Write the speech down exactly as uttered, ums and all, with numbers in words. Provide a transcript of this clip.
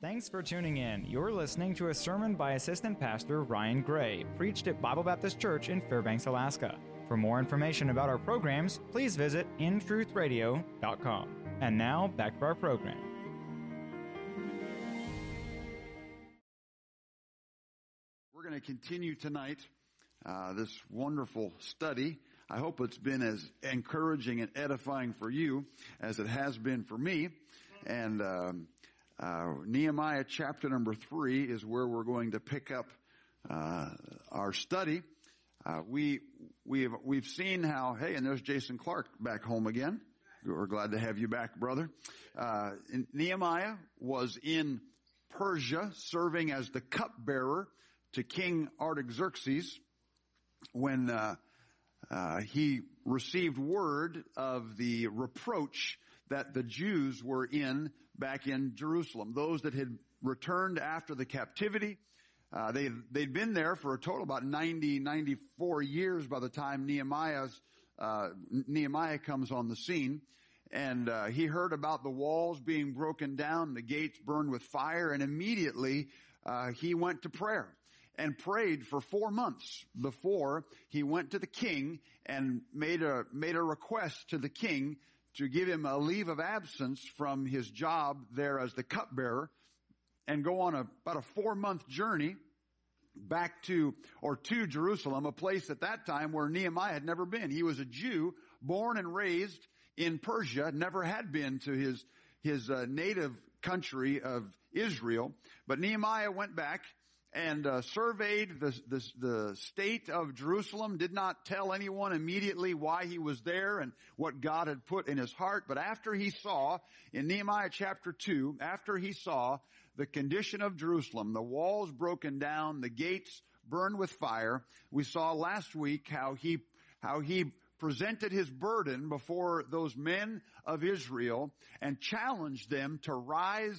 Thanks for tuning in. You're listening to a sermon by Assistant Pastor Ryan Gray, preached at Bible Baptist Church in Fairbanks, Alaska. For more information about our programs, please visit in truth radio dot com. And now, back to our program. We're going to continue tonight uh, this wonderful study. I hope it's been as encouraging and edifying for you as it has been for me. And um, uh, Nehemiah chapter number three is where we're going to pick up uh, our study. Uh, we we've we've seen how hey, and there's Jason Clark back home again. We're glad to have you back, brother. Uh, Nehemiah was in Persia, serving as the cupbearer to King Artaxerxes when uh, uh, he received word of the reproach that the Jews were in back in Jerusalem. Those that had returned after the captivity, uh, they they'd been there for a total about ninety, ninety-four years by the time Nehemiah's uh, Nehemiah comes on the scene. And uh, he heard about the walls being broken down, the gates burned with fire, and immediately uh, he went to prayer and prayed for four months before he went to the king and made a made a request to the king to give him a leave of absence from his job there as the cupbearer and go on a, about a four-month journey back to, or to Jerusalem, a place at that time where Nehemiah had never been. He was a Jew, born and raised in Persia, never had been to his, his uh, native country of Israel. But Nehemiah went back and uh, surveyed the, the the state of Jerusalem, did not tell anyone immediately why he was there and what God had put in his heart. But after he saw, in Nehemiah chapter two, after he saw the condition of Jerusalem, the walls broken down, the gates burned with fire, we saw last week how he how he presented his burden before those men of Israel and challenged them to rise